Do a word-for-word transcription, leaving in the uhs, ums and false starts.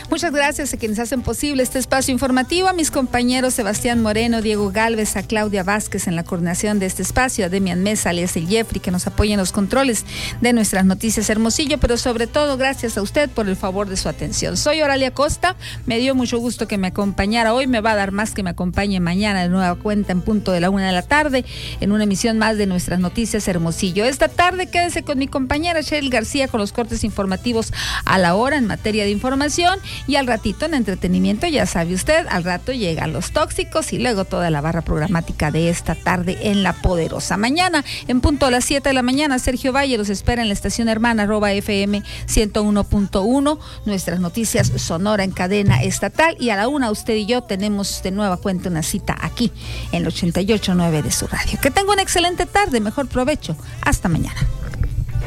Muchas gracias a quienes hacen posible este espacio informativo, a mis compañeros Sebastián Moreno, Diego Galvez, a Claudia Vázquez en la coordinación de este espacio, a Demian Mesa, alias el Jeffrey, que nos apoya en los controles de nuestras noticias Hermosillo, pero sobre todo gracias a usted por el favor de su atención. Soy Oralia Costa, me dio mucho gusto que me acompañara hoy, me va a dar más que me acompañe mañana de nueva cuenta en punto de la una de la tarde, en una emisión más de nuestras noticias Hermosillo. Esta tarde quédese con mi compañera Sheryl García con los cortes informativos a la hora en materia de información, y al ratito en entretenimiento, ya sabe usted, al rato llegan los tóxicos y luego toda la barra programática de esta tarde en La Poderosa. Mañana en punto a las siete de la mañana Sergio Valle los espera en la estación hermana arroba F M ciento uno punto uno, nuestras noticias Sonora en cadena estatal, y a la una usted y yo tenemos de nueva cuenta una cita aquí en el ochenta y ocho punto nueve de su radio. Que tenga una excelente tarde, mejor provecho, hasta mañana.